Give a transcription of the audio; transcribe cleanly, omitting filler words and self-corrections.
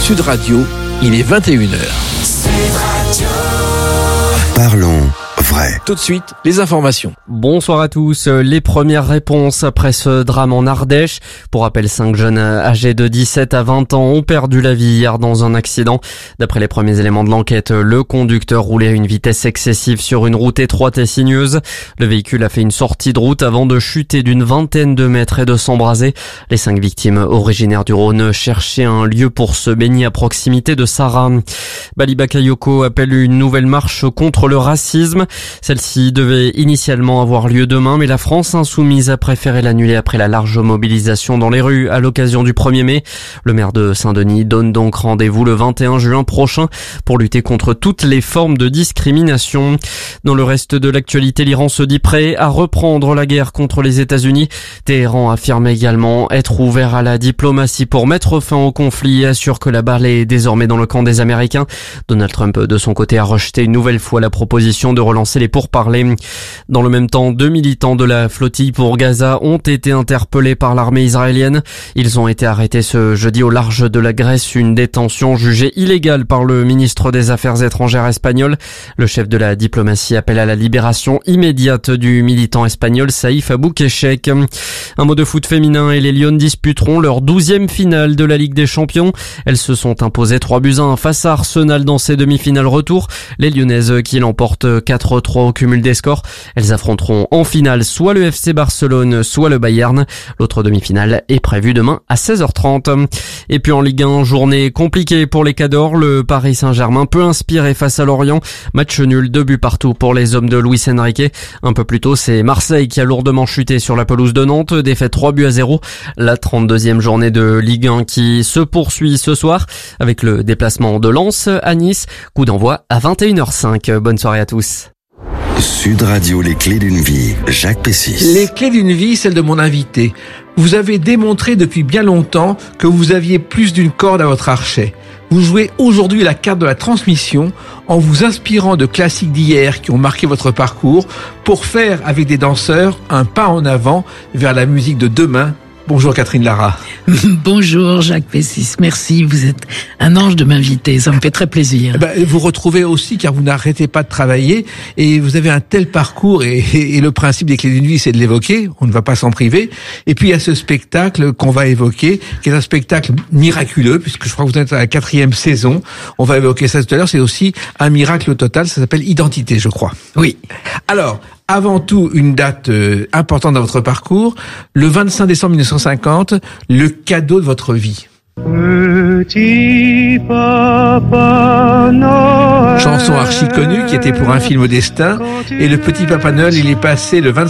Sud Radio, il est 21h. Sud Radio. Parlons vrai. Tout de suite, les informations. Bonsoir à tous. Les premières réponses après ce drame en Ardèche. Pour rappel, 5 jeunes âgés de 17 à 20 ans ont perdu la vie hier dans un accident. D'après les premiers éléments de l'enquête, le conducteur roulait à une vitesse excessive sur une route étroite et sinueuse. Le véhicule a fait une sortie de route avant de chuter d'une vingtaine de mètres et de s'embraser. Les 5 victimes originaires du Rhône cherchaient un lieu pour se baigner à proximité de Sarah. Bali Bakayoko appelle une nouvelle marche contre le racisme. Celle-ci devait initialement avoir lieu demain, mais la France insoumise a préféré l'annuler après la large mobilisation dans les rues à l'occasion du 1er mai. Le maire de Saint-Denis donne donc rendez-vous le 21 juin prochain pour lutter contre toutes les formes de discrimination. Dans le reste de l'actualité, l'Iran se dit prêt à reprendre la guerre contre les États-Unis. Téhéran affirme également être ouvert à la diplomatie pour mettre fin au conflit et assure que la balle est désormais dans le camp des Américains. Donald Trump, de son côté, a rejeté une nouvelle fois la proposition de relancer les pourparlers. Dans le même temps, 2 militants de la flottille pour Gaza ont été interpellés par l'armée israélienne. Ils ont été arrêtés ce jeudi au large de la Grèce, une détention jugée illégale par le ministre des Affaires étrangères espagnol. Le chef de la diplomatie appelle à la libération immédiate du militant espagnol Saïf Aboukeshek. Un mot de foot féminin et les Lyonnes disputeront leur 12e finale de la Ligue des Champions. Elles se sont imposées 3-1 face à Arsenal dans ces demi-finales retour. Les Lyonnaises qui l'emportent 4-3 au cumul des scores. Elles affronteront en finale soit le FC Barcelone, soit le Bayern. L'autre demi-finale est prévue demain à 16h30. Et puis en Ligue 1, journée compliquée pour les Cadors. Le Paris Saint-Germain peut inspirer face à Lorient. Match nul, 2 buts partout pour les hommes de Luis Enrique. Un peu plus tôt, c'est Marseille qui a lourdement chuté sur la pelouse de Nantes. Défaite 3-0. La 32e journée de Ligue 1 qui se poursuit ce soir avec le déplacement de Lens à Nice. Coup d'envoi à 21h05. Bonne soirée à tous. Sud Radio, les clés d'une vie. Jacques Pessis. Les clés d'une vie, celle de mon invité. Vous avez démontré depuis bien longtemps que vous aviez plus d'une corde à votre archet. Vous jouez aujourd'hui la carte de la transmission en vous inspirant de classiques d'hier qui ont marqué votre parcours pour faire avec des danseurs un pas en avant vers la musique de demain. Bonjour Catherine Lara. Bonjour Jacques Pessis, merci, vous êtes un ange de m'inviter, ça me fait très plaisir. Vous retrouvez aussi car vous n'arrêtez pas de travailler et vous avez un tel parcours et le principe des clés d'une vie c'est de l'évoquer, on ne va pas s'en priver. Et puis il y a ce spectacle qu'on va évoquer qui est un spectacle miraculeux puisque je crois que vous êtes à la 4e saison, on va évoquer ça tout à l'heure, c'est aussi un miracle total, ça s'appelle Identité je crois. Oui. Alors, avant tout, une date importante dans votre parcours, le 25 décembre 1950, le cadeau de votre vie. Petit Papa Noël. Chanson archi connue qui était pour un film Destin. Et le Petit Papa Noël, il est passé le 25